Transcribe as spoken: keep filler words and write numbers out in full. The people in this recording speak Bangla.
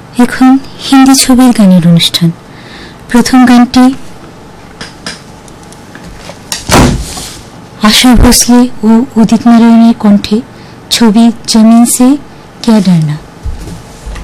এখন হিন্দি ছবির গানের অনুষ্ঠান। প্রথম গানটি আশা ভোসলে ও উদিত নারায়ণের কণ্ঠে, ছবি জমিন সে ক্যা ডরনা।